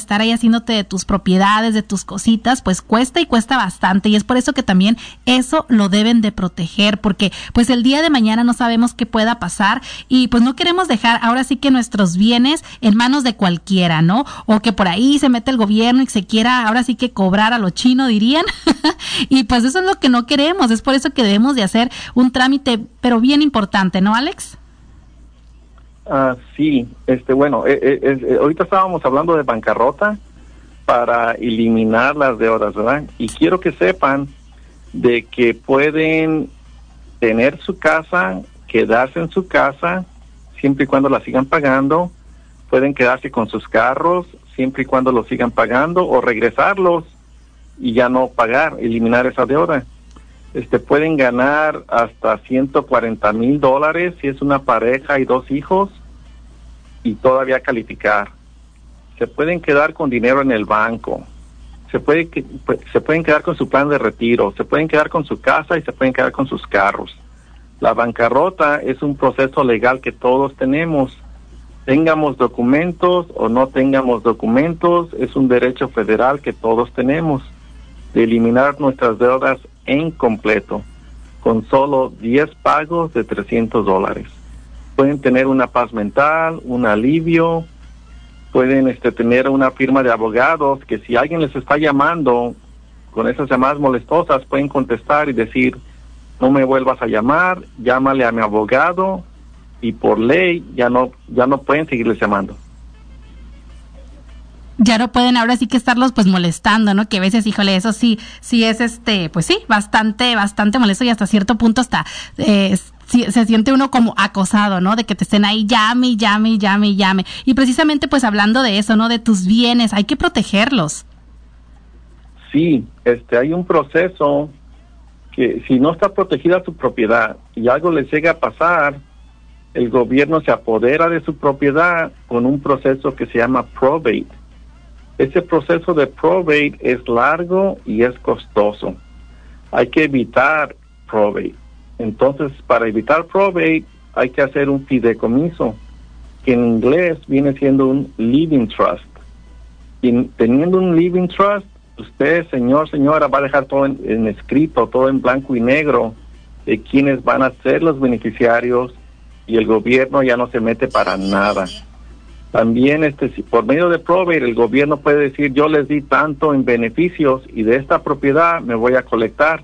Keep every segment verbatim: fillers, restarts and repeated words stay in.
estar ahí haciéndote de tus propiedades, de tus cositas, pues cuesta y cuesta bastante, y es por eso que también eso lo deben de proteger, porque pues el día de mañana no sabemos qué pueda pasar, y pues no queremos dejar ahora sí que nuestros bienes en manos de cualquiera, ¿no? O que por ahí se mete el gobierno y se quiera ahora sí que cobrar a lo chino, dirían, y pues eso es lo que no queremos, es por eso que debemos de hacer un trámite, pero bien importante, ¿no, Alex? Ah, sí, este, bueno, eh, eh, eh, ahorita estábamos hablando de bancarrota para eliminar las deudas, ¿verdad? Y quiero que sepan de que pueden tener su casa, quedarse en su casa, siempre y cuando la sigan pagando, pueden quedarse con sus carros, siempre y cuando los sigan pagando, o regresarlos y ya no pagar, eliminar esa deuda. Este, pueden ganar hasta ciento cuarenta mil dólares si es una pareja y dos hijos y todavía calificar. Se pueden quedar con dinero en el banco, se puede que, se pueden quedar con su plan de retiro, se pueden quedar con su casa y se pueden quedar con sus carros. La bancarrota es un proceso legal que todos tenemos, tengamos documentos o no tengamos documentos, es un derecho federal que todos tenemos de eliminar nuestras deudas en completo, con solo diez pagos de trescientos dólares. Pueden tener una paz mental, un alivio, pueden este, tener una firma de abogados que si alguien les está llamando con esas llamadas molestosas, pueden contestar y decir, no me vuelvas a llamar, llámale a mi abogado, y por ley ya no, ya no pueden seguirles llamando. Ya no pueden ahora sí que estarlos pues molestando, ¿no? Que a veces, híjole, eso sí, sí es este, pues sí, bastante, bastante molesto, y hasta cierto punto hasta eh, sí, se siente uno como acosado, ¿no? De que te estén ahí llame, y llame, y llame, y llame. Y precisamente pues hablando de eso, ¿no? De tus bienes, hay que protegerlos. Sí, este, hay un proceso que si no está protegida su propiedad y algo les llega a pasar, el gobierno se apodera de su propiedad con un proceso que se llama probate. Ese proceso de probate es largo y es costoso. Hay que evitar probate. Entonces, para evitar probate, hay que hacer un fideicomiso, que en inglés viene siendo un living trust. Y teniendo un living trust, usted, señor, señora, va a dejar todo en, en escrito, todo en blanco y negro, de quiénes van a ser los beneficiarios, y el gobierno ya no se mete para nada. También, este, si por medio de probate, el gobierno puede decir, yo les di tanto en beneficios y de esta propiedad me voy a colectar.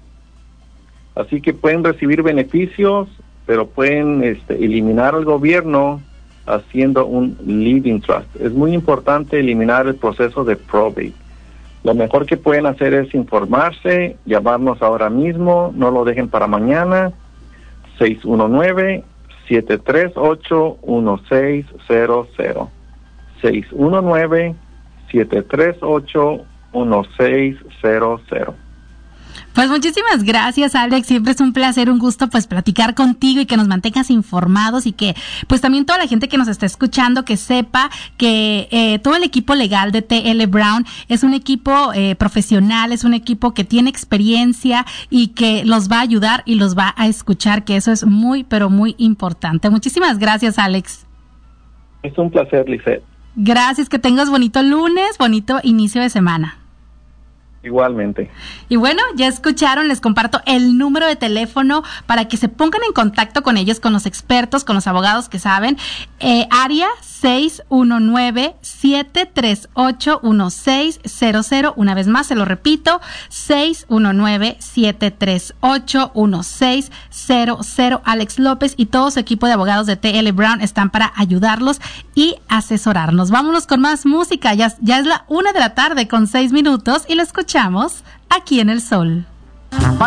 Así que pueden recibir beneficios, pero pueden este, eliminar al gobierno haciendo un living trust. Es muy importante eliminar el proceso de probate. Lo mejor que pueden hacer es informarse, llamarnos ahora mismo, no lo dejen para mañana, seis uno nueve, siete tres ocho, uno seis cero cero. seis uno nueve, siete tres ocho, uno seis cero cero. Pues muchísimas gracias, Alex, siempre es un placer, un gusto pues platicar contigo y que nos mantengas informados, y que pues también toda la gente que nos está escuchando que sepa que eh, todo el equipo legal de T L Brown es un equipo eh, profesional, es un equipo que tiene experiencia y que los va a ayudar y los va a escuchar, que eso es muy pero muy importante. Muchísimas gracias, Alex. Es un placer, Lisette. Gracias, que tengas bonito lunes, bonito inicio de semana. Igualmente. Y bueno, ya escucharon, les comparto el número de teléfono para que se pongan en contacto con ellos, con los expertos, con los abogados que saben. Eh, área seis uno nueve, siete tres ocho, uno seis cero cero. Una vez más, se lo repito, seis uno nueve, siete tres ocho, uno seis cero cero. Alex López y todo su equipo de abogados de T L Brown están para ayudarlos y asesorarnos. Vámonos con más música. Ya, ya es la una de la tarde con seis minutos y lo escuchamos aquí en El Sol.